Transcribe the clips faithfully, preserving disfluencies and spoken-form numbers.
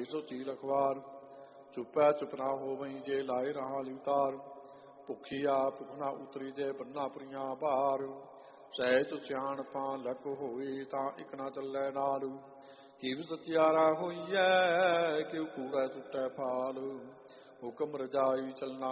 ਸੋਚੀ ਲਖਵਾਰ। ਚੁੱਪੈ ਚੁੱਪ ਨਾ ਹੋਵਈ ਜੇ ਲਾਏ ਰਹਾ ਲਿਵਤਾਰ। ਭੁੱਖੀ ਆ ਭੁੱਖ ਨਾ ਉਤਰੀ ਜੇ ਬੰਨਾ ਪ੍ਰੀਆਂ ਭਾਰ। ਸਹਿਜ ਸਿਆਣਪਾਂ ਲੱਕ ਹੋਈ ਤਾਂ ਇੱਕ ਨਾ ਚੱਲੈ ਨਾਲ। ਕਿਵ ਸਚਿਆਰਾ ਹੋਈਐ ਕਿਵ ਕੂੜੈ ਟੁੱਟੈ ਫਾਲ। ਹੁਕਮ ਰਜਾਈ ਚਲਣਾ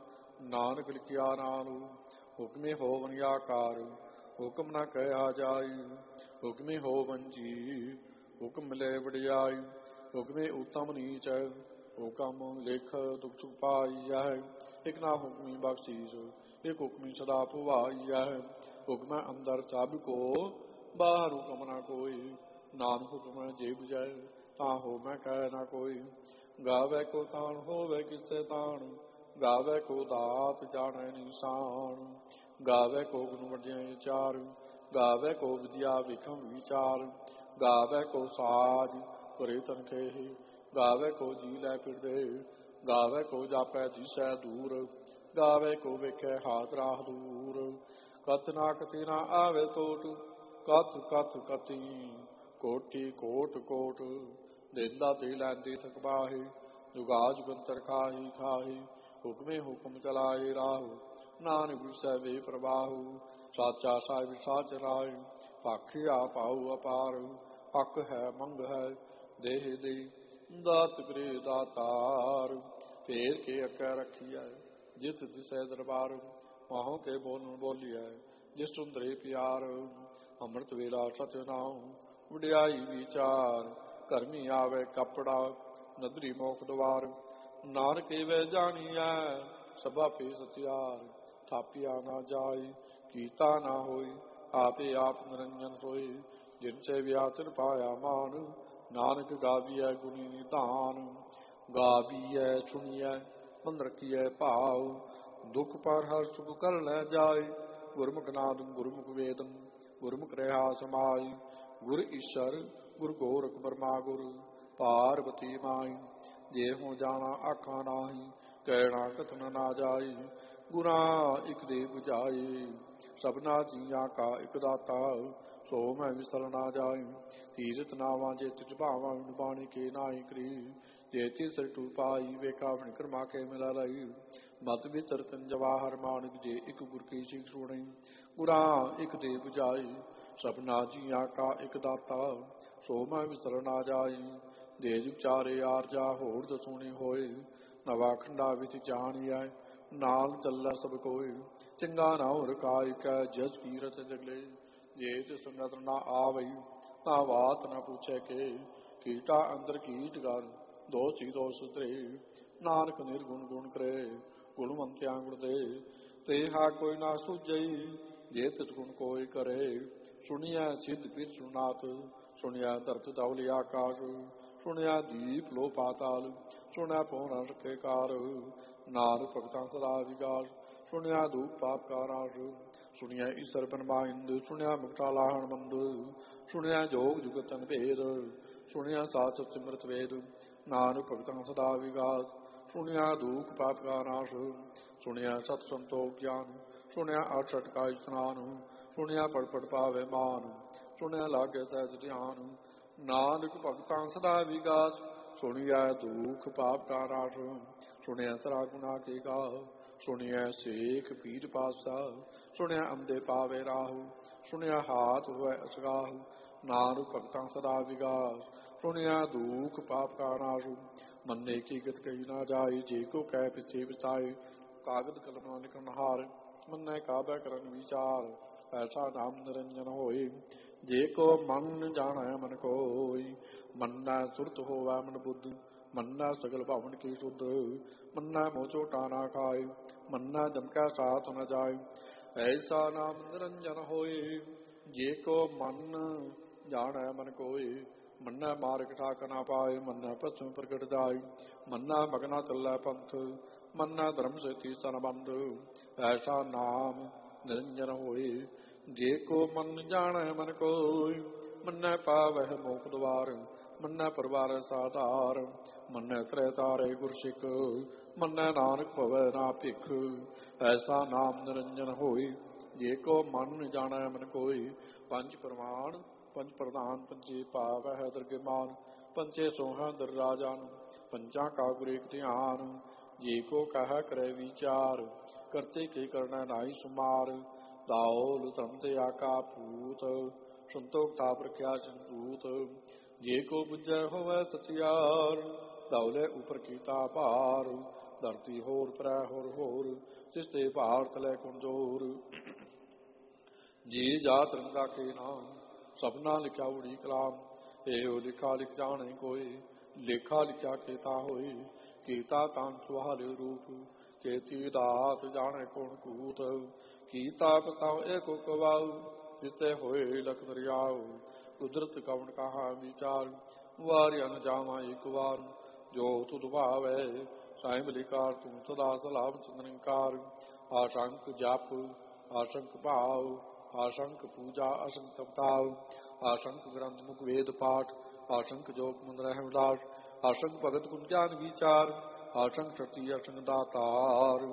ਨਾਨਕ ਲਿਖਿਆ ਨਾਲ। ਹੁਕਮੇ ਹੋਵਨ ਆਕਾਰ ਹੁਕਮ ਨਾ ਕਹਿਆ ਜਾਈ। ਹੁਕਮੇ ਹੋਵਨ ਜੀ ਹੁਕਮ ਮਿਲੇ ਵਡਿਆਈ। ਹੁਕਮੇ ਉਤਮ ਨੀਚ ਹੁਕਮ ਲਿਖ ਦੁਖ ਸੁਖ ਪਾਈਐ। ਇਕ ਨਾ ਹੁਕਮੀ ਬਖਸ਼ੀਸ ਇਕ ਹੁਕਮੀ ਸਦਾ ਭੁਵਾਈਐ। ਹੁਕਮੈ ਅੰਦਰ ਸਭ ਕੋ ਬਾਹਰ ਹੁਕਮ ਨਾ ਕੋਈ। ਨਾਨਕ ਹੁਕਮੈ ਜੇ ਬੁਝੈ ਤਾਂ ਹੋਵੈ ਕਹਿ ਨਾ ਕੋਈ। ਗਾਵੈ ਕੋ ਤਾਣ ਹੋਵੈ ਕਿਸੈ ਤਾਣ। ਗਾਵੈ ਕੋ ਦਾਤ ਜਾਣੈ ਨਿਸ਼ਾਨ। ਗਾਵੈ ਕੋ ਗੁਣ ਵਡਿਆਈ ਚਾਰ। ਗਾਵੈ ਕੋ ਵਿਦਿਆ ਵਿਖਮ ਵਿਚਾਰ। ਗਾਵੈ ਕੋ ਸਾਜ ਭਰੇ ਤਨਖੇਹ। ਗਾਵੈ ਕੋ ਜੀ ਲੈ ਫਿਰਦੇ। ਗਾਵੈ ਕੋ ਜਾਪੈ ਦਿਸੈ ਦੂਰ। ਗਾਵੈ ਕੋ ਵੇਖੈ ਹਾਥ ਰਾਹ ਦੂਰ। ਕਥ ਨਾ ਕਥੀ ਨਾ ਆਵੇ ਟੋਟ। ਕਥ ਕਥ ਕਥੀ ਕੋਟੀ ਕੋਟ ਕੋਟ। ਦੇਂਦਾ ਦੇ ਲੈਂਦੇ ਥਕ ਬਾਹੇ। ਜੁਗਾ ਜੁਗੰਤਰ ਖਾਹੀ ਖਾਹੀ। ਹੁਕਮੇ ਹੁਕਮ ਚਲਾਏ ਰਾਹੂ। ਨਾਨਕ ਵਿਸੈ ਵੇ ਪ੍ਰਵਾਹੂ। ਸਾਚਾ ਸਾਹਿਬ ਸਾਚ ਰਾਏ। ਭਾਖਿਆ ਪਾਉ ਅਪਾਰ। ਹਕ ਹੈ ਮੰਗ ਹੈ ਦੇਹ ਦੇ। ਦਾਤ ਗ੍ਰਹਿ ਦਾਤਾਰ। ਫੇਰ ਕੇ ਅੱਗੇ ਰੱਖੀਐ ਜਿਤ ਦਿਸੈ ਦਰਬਾਰ। ਮਾਹੋਂ ਕੇ ਬੋਲਣ ਬੋਲੀਐ ਜਿਸ ਸੁੰਦਰੇ ਪਿਆਰ। ਅੰਮ੍ਰਿਤ ਵੇਲਾ ਸਤਿਨਾਮ ਵਡਿਆਈ ਵਿਚਾਰ। ਕਰਮੀ ਆਵੇ ਕਪੜਾ ਨਦਰੀ ਮੋਖ ਦਵਾਰ। ਨਾਨਕ ਏਵੈ ਜਾਣੀਐ ਸਭਾ ਪੇ ਸਤਿਆਰ। ਥਾਪਿਆ ਨਾ ਜਾਈ ਕੀਤਾ ਨਾ ਹੋਈ। ਆਪੇ ਆਪ ਨਿਰੰਜਨ ਹੋਏ। ਜਿਨ ਸੇ ਵਿਆ ਤਿਨ ਪਾਇਆ ਮਾਨ। ਨਾਨਕ ਗਾਵੀਐ ਗੁਣੀ ਨਿਧਾਨ। ਗਾਵੀਐ ਸੁਣੀਐ ਮਨ ਰਖੀਐ ਭਾਉ। ਦੁਖ ਪਰ ਹਰ ਸੁਖ ਕਰ ਲੈ ਜਾਏ। ਗੁਰਮੁਖ ਨਾਦੰ ਗੁਰਮੁਖ ਵੇਦੰ ਗੁਰਮੁਖ ਰਹਾ ਸਮਾਈ। ਗੁਰ ਈਸ਼ਰ ਗੁਰ ਗੋਰਖ ਬਰਮਾ ਗੁਰ ਪਾਰਬਤੀ ਮਾਈ। ਜੇ ਹੋ ਜਾਣਾ ਆਖਾਂ ਨਾਹੀ ਕਹਿਣਾ ਕਥਨ ਨਾ ਜਾਈ। ਗੁਰਾਂ ਇਕ ਦੇ ਬੁਝਾਈ ਸਭਨਾ ਜੀਆਂ ਕਾ ਇਕ ਦਾਤਾ। ਸੋ ਮੈਂ ਵਿਸਲ ਨਾ ਜਾਈ। ਤੀਰਥ ਨਾਵਾਂ ਜੇ ਤਿਜ ਭਾਵਾਂ ਬਾਣੀ ਕੇ ਨਾਹੀ ਕਰੀ। ਜੇ ਤਿਸਰ ਟੂ ਪਾਈ ਵੇਖਾ ਵਣ ਕਰਮਾ ਕੇ ਮਿਲਾ ਲਈ। ਮਤ ਵਿਚਰ ਤਨ ਜਵਾਹਰ ਮਾਨਕ ਜੇ ਇਕ ਗੁਰ ਕੀ ਸਿੱਖ ਸੁਣੀ। ਗੁਰਾਂ ਇਕ ਦੇ ਬੁਝਾਈ ਸਭਨਾ ਜੀਆਂ ਕਾ ਇਕ ਦਾਤਾ। ਸੋ ਮੈਂ ਵਿਸਲ ਨਾ ਜਾਈ। ਦੇਜ ਵਿਚਾਰੇ ਆਰਜਾ ਹੋੜ ਦਸੂਣੀ ਹੋਏ। ਨਵਾ ਖੰਡਾ ਵਿੱਚ ਜਾਣੀਐ ਨਾਲ ਚੱਲੈ ਸਭ ਕੋਇ। ਚੰਗਾ ਨਾਉ ਰਕਾਇ ਕੈ ਜਸ ਕੀਰਤ ਜਗਲੇ। ਜੇ ਤਿਸ ਨਦਰ ਨਾ ਆਵਈ ਤਾਂ ਬਾਤ ਨਾ ਪੁੱਛੈ ਕੇ। ਕੀਟਾ ਅੰਦਰ ਕੀਟ ਕਰ ਦੋਸੀ ਦੋਸ ਸੁਧਰੇ। ਨਾਨਕ ਨਿਰਗੁਣ ਗੁਣ ਕਰੇ ਗੁਣਵੰਤਿਆਂ ਗੁਣ ਦੇ। ਤੇਹਾ ਕੋਈ ਨਾ ਸੂਝਈ ਜੇ ਤਿਸ ਗੁਣ ਕੋਈ ਕਰੇ। ਸੁਣੀਐ ਸਿੱਧ ਪੀਰ ਸੁਨਾਤ ਸੁਣਿਆ ਧਰਤ ਧਵਲ ਆਕਾਸ਼। ਸੁਣਿਆ ਦੀਪ ਲੋ ਪਾਤਾਲ ਸੁਣਿਆ ਪਉ ਨ ਸਕੇ ਕਾਰ। ਨਾਨਕ ਭਗਤਾਂ ਸਦਾ ਵਿਗਾਸ ਸੁਣਿਆ ਧੂਪ ਪਾਪ ਕਾ ਨਾਸ਼। ਸੁਣਿਆ ਈਸਰ ਬਨਮਾ ਇੰਦ ਸੁਣਿਆ ਮੁਕਤਾ ਲਾਹਣ ਮੰਦ। ਸੁਣਿਆ ਜੋਗ ਜੁਗਤਨ ਭੇਦ ਸੁਣਿਆ ਸਾਚ ਸਿਮਰਤ ਵੇਦ। ਨਾਨਕ ਭਗਤਾਂ ਸਦਾ ਵਿਗਾਸ ਸੁਣਿਆ ਦੁਖ ਪਾਪ ਕਾ ਨਾਸ਼। ਸੁਣਿਆ ਸਤ ਸੰਤੋਖ ਗਿਆਨ ਸੁਣਿਆ ਅਠਸਠ ਕਾ ਇਸਨਾਨ। ਸੁਣਿਆ ਪੜ ਪੜ ਪਾਵੇ ਮਾਨ ਸੁਣਿਆ ਲਾਗੇ ਸਹਿਜ ਧਿਆਨ। ਨਾਨਕ ਭਗਤਾਂ ਸਦਾ ਵਿਗਾਸ ਸੁਣਿਆ ਦੁਖ ਪਾਪ ਕਾ ਨਾਸ਼। ਸੁਣਿਆ ਸਰਾ ਗੁਨਾ ਕੇ ਗਾਹ ਸੁਣਿਆ ਸੇਖ ਪੀਰ ਪਾਤਸ਼ਾਹ। ਸੁਣਿਆ ਅੰਦੇ ਪਾਵੇ ਰਾਹੂ ਸੁਣਿਆ ਹਾਥ ਹੋਇ ਅਸਗਾਹ। ਨਾਨਕ ਭਗਤਾਂ ਸਦਾ ਵਿਗਾਸ ਸੁਣਿਆ ਦੁਖ ਪਾਪ ਕਾ ਨਾਸ਼। ਮੰਨੇ ਕੀ ਗਤ ਕਹੀ ਨਾ ਜਾਏ ਜੇ ਕੋ ਕਹਿ ਪਿਛੇ ਬਿਤਾਏ। ਕਾਗਦ ਕਲਮ ਲਿਖਣ ਹਾਰ ਮੰਨੈ ਕਾਬੈ ਕਰਨ ਵਿਚਾਰ। ਐਸਾ ਨਾਮ ਨਿਰੰਜਨ ਹੋਏ ਜੇ ਕੋ ਮਨ ਜਾਣੈ ਮਨ ਕੋਈ। ਮੰਨੈ ਸੁਰਤ ਹੋਵੈ ਮਨ ਬੁੱਧ ਮੰਨੈ ਸਗਲ ਭਵਨ ਕੀ ਸੁਧ। ਮੰਨੈ ਮੋਹ ਝੋਟਾ ਨਾ ਖਾਏ ਮੰਨੈ ਜਮ ਕੈ ਸਾਥ ਨ ਜਾਏ। ਐਸਾ ਨਾਮ ਨਿਰੰਜਨ ਹੋਏ ਜੇ ਕੋ ਮਨ ਜਾਣੈ ਮਨ ਕੋਈ। ਮੰਨੈ ਮਾਰਗ ਠਾਕ ਨਾ ਪਾਏ ਮੰਨੈ ਪਛਮ ਪ੍ਰਗਟ ਜਾਏ। ਮੰਨੈ ਮਗਨਾ ਚੱਲੈ ਪੰਥ ਮੰਨੈ ਧਰਮ ਸੇਤੀ ਸੰਬੰਧ। ਐਸਾ ਨਾਮ ਨਿਰੰਜਨ ਹੋਏ ਜੇ ਕੋ ਮਨ ਜਾਣੈ ਮਨ ਕੋਈ। ਮੰਨੈ ਪਾਵਹਿ ਮੋਖ ਦੁਆਰ ਮੰਨੈ ਪਰਵਾਰੈ ਸਾਧਾਰ। ਮੰਨੈ ਤ੍ਰੈ ਤਾਰੇ ਗੁਰ ਸਿੱਖ ਮੰਨੈ ਨਾਨਕ ਭਵੈ ਨਾ ਭਿਖ। ਐਸਾ ਨਾਮ ਨਿਰੰਜਨ ਹੋਏ ਜੇ ਕੋ ਮਨ ਜਾਣੈ ਮਨ ਕੋਈ। ਪੰਜ ਪ੍ਰਮਾਣ ਪੰਜ ਪ੍ਰਧਾਨ ਪੰਜੇ ਭਾਵ ਹੈ ਦਰਗਮਾਨ। पंचे सोहा दर राजन पंचा का गुरेक ध्यान जे को कह करे विचार करते के करना नाई सुमार दाओल धमते आका पूत संतोख था प्रख्या संपूत जे को बुझे होवे सतियार दाउले ऊपर कीता पार धरती होर प्रै होर होर तिसते भार तले कमजोर जी जात रंगा के नाम सपना लिखा उड़ी कलाम एहो लिखा लिख जाने कोई लेखा लिखा केता होई कीता तान सुहाल रूप केती दात जाने कौन कूत कीता बताओ एको कवाऊ जिसे होए लख दरियाओ कुदरत कवन कहा विचार वार अन जावा एक बार जो तुद भावे साइम लिकार तुम सदा सलाम चंद्रकार आशंक जाप आशंक भाव आशंक पूजा असंक तपताव आशंक ग्रंथ मुख वेद पाठ आशंक जोग मंत्र उल्लास आशंक भगत गुण ज्ञान विचार आशंक शक्ति आशंक दातार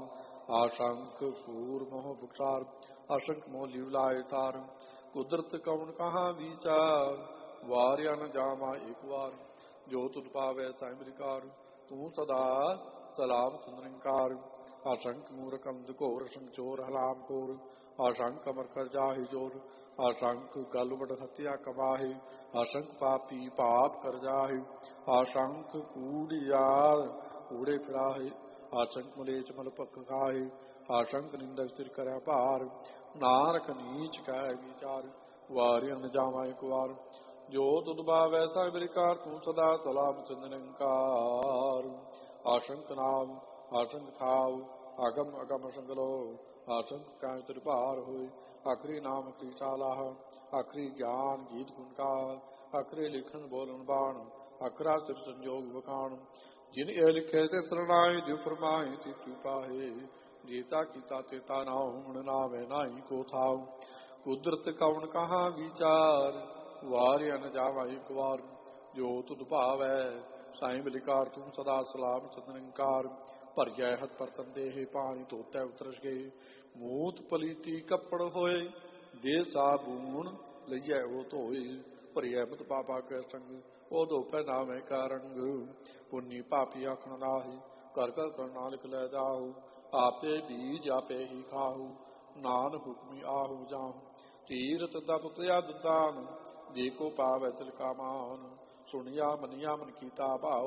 आशंक सूर मोह भुगतार आशंक मोह लीवलाय तार कुदरत कवन कहा विचार वार्या न जामा एक बार जो तुद पावे साइमरिकार तू सदा सलाम चंद्रकार आशंक मूर्ख अंधकोर असंक चोर हलाम कोर आशंक अमर कर जाहि जोर आशंक गल बड़ हत्या कमाहि आशंक पापी पाप कर जाहि आशंक कूड़ियार कूड़े फिराहि आशंक मलेच मल पक खाहि आशंक निंदक सिर कर पार नारक नीच कह विचार वार्य न जावा एक बार जो तुद भावै साइबरिकार तू सदा सलाम चंद्रकार आशंक नाम आशंक थाव आगम अगम संगलो आशंक काय तिरपार होय आखरी नाम आखरी सालाह आखरी ज्ञान गीत गुणकार आखरी लिखन बोलन बाण अखरा सिर संजोग बखान जिन ए लिखे से सरनाई जो फरमाए ति कृपाहे जीता कीता तेता नाम नामे नाई को थाव कुदरत कवन कहा विचार वार्य न जावा एक बार जो तुद भावै साइं बलिकार तुम सदा सलाम चंद्रकार भर जय हथ बर्तन देहे पानी धोते उतरस गए मूत पलीती कपड़ होए दे साबून लिये वो धोए भरिया मत पापा के संग ओ दो पहनावे का रंग पुन्नी पापी आखन नाहि कर कर कर नानक ले जाहु आपे बीज आपे ही खाहु नान हुक्मी आहु जाहु तीरथ तपत यद दान जे को पावै तिल का मान सुनिया मनिया मन कीता भाओ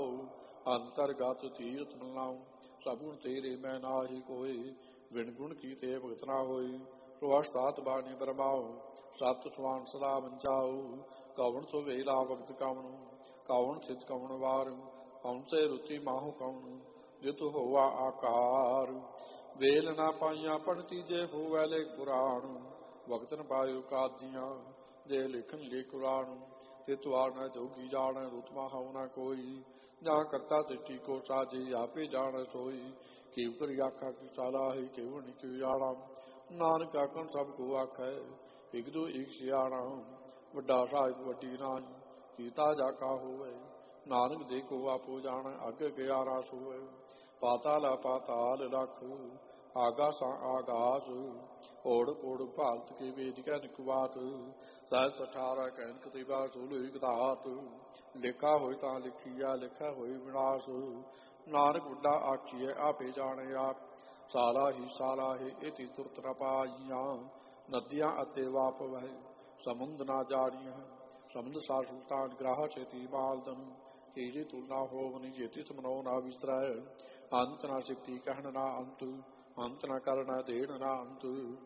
अंतरगत तीर्थ मलाऊं सगुण तेरे मैं नाहि कोई विण गुण कीते भगत ना होई प्रवासात बाणी बरमाओ सत सुवान सदा बंचाओ कवन सो वेला भगत कवन कवन सिद्ध कवन वार कौन से रुचि माहु कवन जित होवा आकार वेल ना पाइया पढ़ती जे होवै ले पुराण भगतन पायो कादियां जे लिखन ले कुरान ते तुआर न जोगी जान रुतमा हऊ न कोई जहाँ करता तिटी को साजे आपे जान सोई केव कर आखा की साला है केव निकु जाना नानक आखन सब को आख है एक दो एक सियाणा वड्डा साहिब वड्डी नाई कीता जाका होवे नानक देखो आपो जान अग ग्यारह सोए पाताल पाताल लख आगासा आगास ओढ़ ओढ़ भालत के वेद कै निकुवात सहस अठारह कहन कतिबा सोलह धात लिखा होय ता लिखिया लिखा होय विनाश नानक बुढ़ा आखिए आपे जाने आप साला ही साला है इति तुरत न पाइया नदियां अते वाप वह समुद्र ना जारिया समुद्र सा सुल्तान ग्राह चेती मालदन तेजे तुलना हो बनी जेति समनो ना विसराय अंत ना सिद्धि कहन ना अंत अंत न करना देन ना अंत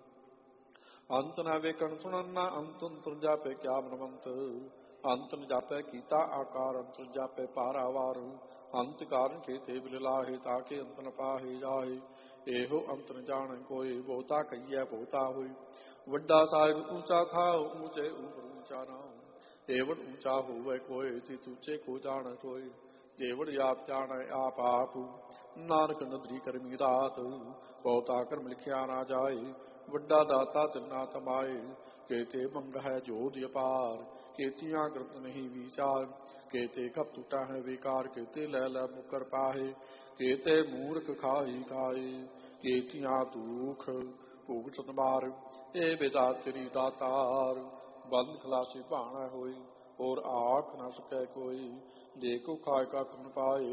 अंत न वेकन सुनन ना अंत अंतर जापे क्या मनमंत अंत न जापे कीता आकार अंतर जापे पारावार अंत कारण के थे बिलाहे ताके अंत न पाहे जाहे एहो अंत न जान कोई बहुता कहिए बहुता हुई वड्डा साहिब ऊंचा था ऊंचे ऊपर ऊंचा नाम एवं ऊंचा हुए कोई तिस ऊंचे को जान सोई केवल आप जान आप आप नानक नदरी करमी रात बहुता कर्म लिखिया ना जाए वड्डा दाता तिलना तमाए कहते मंग है जोध अपार केतियां कृत नहीं विचार कहते कब टूटा है बेकार कहते लैला मुकर पाहे कहते मूर्ख खाई खाए केतियां दुख भूख सतबार ए बेदा तेरी दातार बंद खलासी भाना होई और आख न सकै कोई, देखो खाए का कन पाए।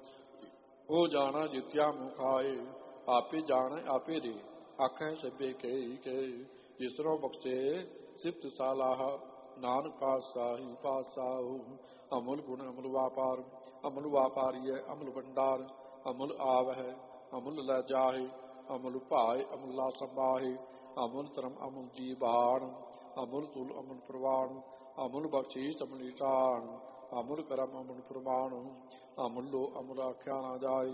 हो जाना जित्या मुँह खाए, आपे जाने आपे दे, आखै सभ्य कई कई। जिसरों बख्शे सिफ्त सालाह, नानक पातशाही पातशाहू। अमूल गुण अमूल व्यापार, अमूल व्यापारी है अमूल भंडार। अमूल आव है अमूल लै जाहे, अमूल भाए अमूल ला संभाहे। अमूल धर्म अमूल जीवान, अमूल तुल अमूल प्रवाण। अमूल बख्शीस अमूल ईशान, अमूल करम अमूल प्रमाण। अमूलो अमूल आख्या ना जाए,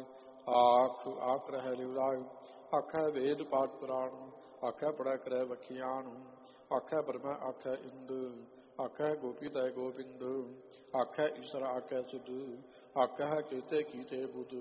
आख आख रह लिवराय। आखै वेद पाठ पुराण, आखै पढ़ै करै वखियान। आखै ब्रह्म आखै इंद, आखै गोपी तय गोबिंद। आखै ईश्वर आखै सिद्ध, आखै कीते कीते बुध।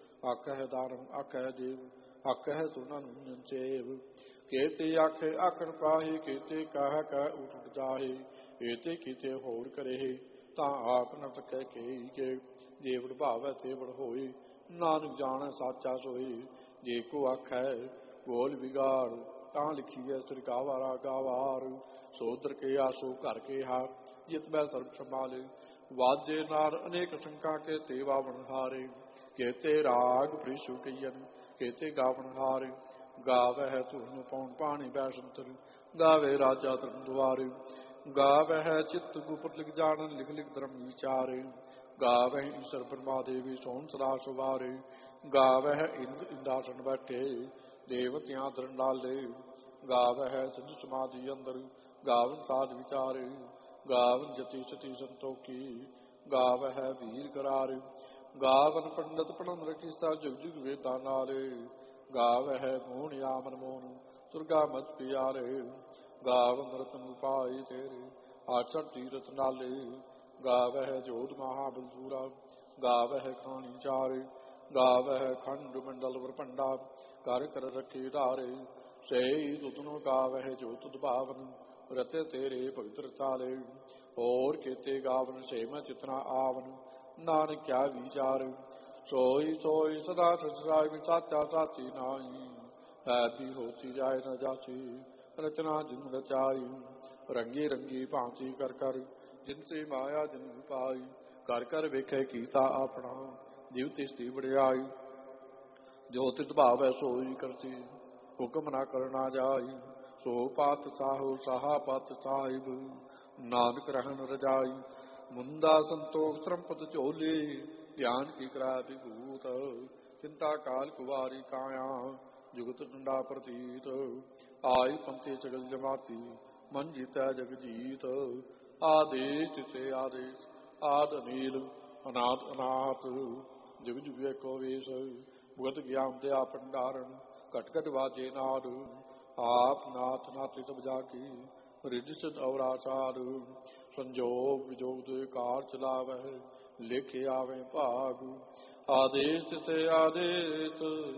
आखै दानव आखै देव, आखै सुनन सेव। केते आखे आखन पाहे, केते कह कह उठ जाहे। एते कीते होर करे, तां आप न सकै केई के। जेवड़ भावै तेवड़ होए, नानक जानै साचा सोए। जे को आखै बोल बिगाड़, तां लिखीए सिर गावारा गावार। सोदर के आसो घर के हार, जित मै सर्ब संभाले। वाजे नार अनेक शंका के तेवा बनहारे। केते राग प्रिसु कयन, केते गावन हारे। गावै है धुन पौन पानी बैसंतर, गावे राजा धर्म द्वारे। गावै है चित्त गुप्त लिख जानन, लिख लिख धर्म विचारे। गावै ईश्वर ब्रह्मा देवी सोम सदा सुवारे। गावै है इंद इंदासन बैठे, देवतियां धरन डाले। गावै है सिद्ध समाधि अंदर, गावन साध विचारे। गावन जति सती संतोखी, गावै है वीर करारे। गावन पंडित पढ़न रखिसा, जुग जुग वेदा नाले। गावै है मोहन यामन मोहन, दुर्गा मत प्यारे। गावन रतन पाई तेरे, आठसठ तीरथ नाले। गावै है जोध महाबलसूरा, गावै है खानी चारे। गावै है खंड मंडल वरपंडा, कर कर रखे धारे। सही तुतनो गावै है जो तुद भावन, रते तेरे भगत रताले। और केते गावन से मैं चितना आवन, नानक क्या विचार। सोई सोई सदा सचराय में साचा साची नाई। है भी होती जाए न जाची, रचना जिन रचाई। रंगी रंगी भांति कर कर, जिनसे माया जिन पाई। कर कर वेखे कीता अपना, जीव तिस्ती बड़ियाई। जो तिस भावै सोई करती, हुक्म न करना जाई। सो पात साहु सहा पात साहिब, नानक रहन रजाई। मुंदा संतोख श्रमपत झोले, ज्ञान की करा विभूत। चिंता काल कुवारी काया, जुगत डंडा प्रतीत। आई पंथे चगल जमाती, मन जीता जग जीत। आदेश से आदेश आद अनील, अनाथ अनाथ। जुग जुग एको वेश, भुगत ज्ञान दया भंडारण। कट कट वाजे नाद, आप नाथ नाते सब जाकी। रिद्धि सिद्ध और आचार, संजोग विजोग दे कार चलावै। लेखे आवे भाग, आदेश से आदेश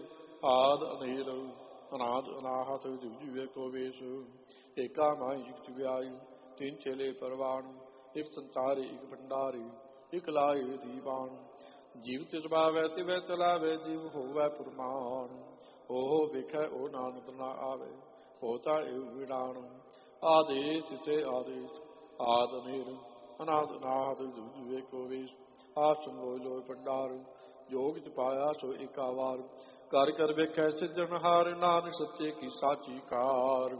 आद अनेर। अनाद अनाहत जुग जुग एको वेश, एका माई युक्त व्यायु। तीन चेले परवान, एक संतारे एक भंडारी। एक लाए दीवान, जीव तिस भावै तिवै चलावे। जीव होवै पुरमान, ओहो वेखै ओ नानक न आवे। होता एव विडान, आदेश से आदेश आद अनेर। अनाद अनाहत जुग जुग एको वेश, आसन लोय लोय भंडार। जोग च पाया सो एका वार, कर कर वेखै सिरजनहार। नानक सच्चे की साची कार,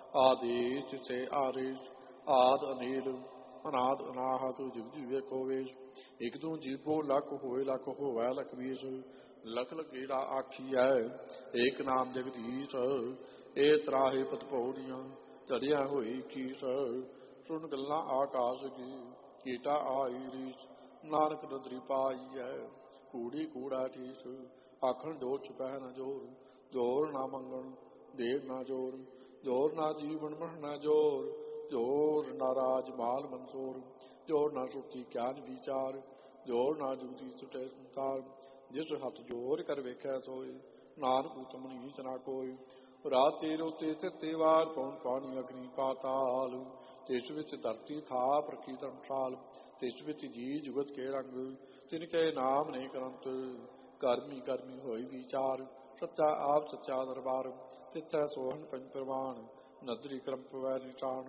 आदेश से आदेश आद अनेर। अनाद अनाहत जुग जुग एको वेश। एक दू जीवो लख होए लख होवै लख बीस। लख लखेड़ा आखी है, एक नाम जगदीश। ए त्राहे पत पौड़ियां, चढ़िया होई कीस। सुन गल्लां आकाश की, कीटा आई रीस। नानक नदरी पाई है, कूड़ी कूड़ा ठीस। आखन जोर छुपै न जोर, जोर ना मंगन देर ना जोर। जोर ना जीवन मर न जोर, जोर ना राज माल मंसोर। जोर ना सुखी ज्ञान विचार, जोर ना जुगती सुटे संसार। जिस हथ जोर कर वेखै सोए, नानक उत्तम नीच ना कोई। राते रोते तिते वार, पौन पानी अग्नि पाताल। तिस विच धरती थाप रखी धर्मशाल, तिस विच जी जुगत के रंग। तिनके नाम ने करंत, कर्मी कर्मी होई विचार। सच्चा आप सच्चा दरबार, तिथै सोहन पंच प्रवान। नदरी क्रम पवै निशान,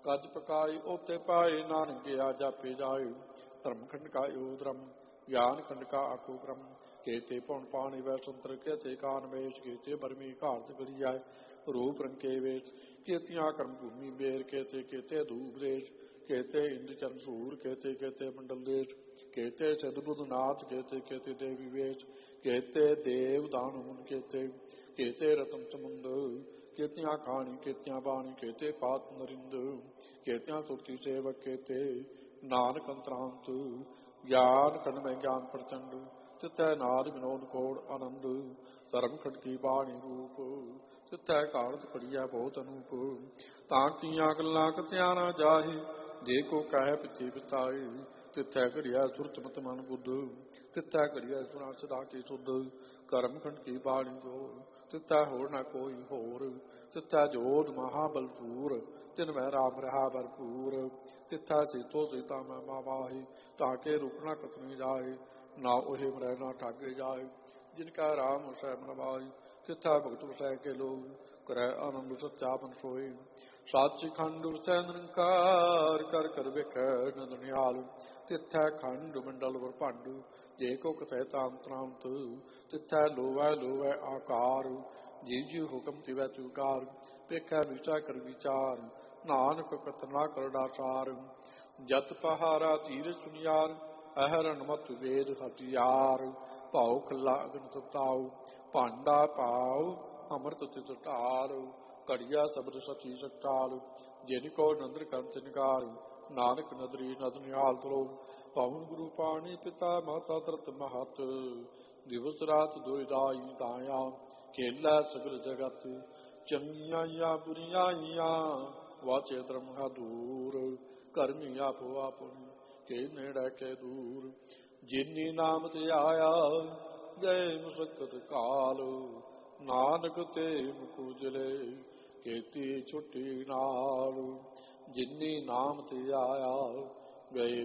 ਕੱਜ ਪਕਾਈ ਓਤੇ ਪਾਏ, ਨਾਨਕ ਗਿਆ ਜਾਪੇ ਜਾਏ। ਧਰਮ ਖੰਡ ਕਾ ਓ ਧਰਮ, ਗਿਆਨ ਖੰਡ ਕਾ ਆਖੋ ਕ੍ਰਮ। केते पौन पानी वै संतर, केते कान वेश, केते बरमी घात गलियाए। रूप रंग के वेश, केतियां कर्म भूमि बेर, केते केते धूप देश। केते इंद्र चरण सूर, केते केते मंडल देश। केते सिद्ध बुध नाथ, केते केते देवी वेश। केते देव दान मुन, केते केते रतन समुंद। केतियां खानी केतियां बाणी, केते पात नरिंद। केतियां सुरती सेवक, केते नानक अंतरांत। ज्ञान खंड में ज्ञान प्रचंड, तिथै नाद विनोद कोड आनंद। धर्म खंड की बाणी रूप, तिथै कारत पड़िया बहुत अनूप। तां किया गल्लां कथिया ना जाहि, जे को कह पिछे बिताए। तिथै घड़िया सुरत मत मन बुद्ध, तिथै घड़िया सुना सदा की सुध। कर्म खंड की बाणी जोर, तिथै होर न कोई होर। तिथै जोध महाबलपूर, तिन मैं राम रहा भरपूर। तिथै सीतो सीता मैं मावाहि, ताके रुक न कथनी जाए। ना ओहे मरै ना ठागे जाए, जिनका राम उसै मन भाई। तिथा भगत उसै के लोग, करै आनंद सच्चा मन सोए। साच खंड उसै निरंकार, कर कर वेखै नंदनिहाल। तिथै खंड मंडल ब्रह्मांड, जे को कथै ताम तरांत। तिथै लोवै लोवै आकार, जीव जीव हुकम तिवै तुकार। वेखै विचार कर विचार, नानक कथना कर डासार। जत पहारा तीर सुनियार, अहरन मत वेद हथियार। भाव खला अगन सताऊ, भांडा पाऊ अमृत तित ढाल। घड़िया शब्द सची सटाल, जिनको नंदर कंत निकार। नानक नदरी नद निहाल तलो, पवन गुरु पाणी पिता माता तरत महत। दिवस रात दुई दाई दाया, खेला सगल जगत। चंगिया बुरिया वाचे धर्म है दूर। करमी आपो आपनी, के नेड़े के दूर। जिनी नाम ते आया, गए मुसकत काल। नानक ते मुख उजले, केती छुट्टी नाल। जिनी नाम ते आया, गए